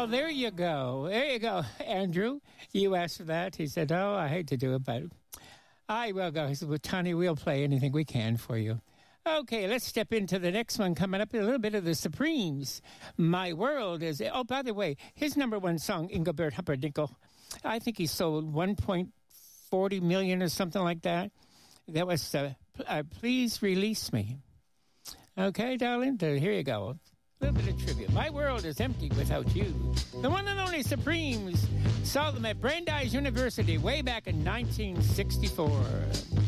Well, there you go. There you go, Andrew. You asked for that. He said, oh, I hate to do it, but I will go. He said, well, Tony, we'll play anything we can for you. Okay, let's step into the next one. Coming up, a little bit of the Supremes. My World is... Oh, by the way, his number one song, Engelbert Humperdinck, I think he sold 1.40 million or something like that. That was Please Release Me. Okay, darling, here you go. A little bit of tribute. My world is empty without you. The one and only Supremes saw them at Brandeis University way back in 1964.